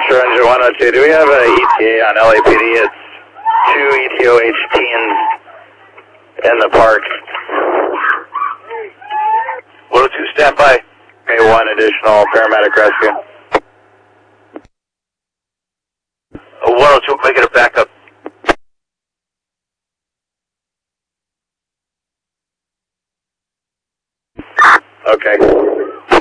Sure, Engine 102. Do we have a ETA on LAPD? It's 2 ETOH teens in the park. 102, stand by. Okay, 1 additional paramedic rescue. 102, making a backup. Okay.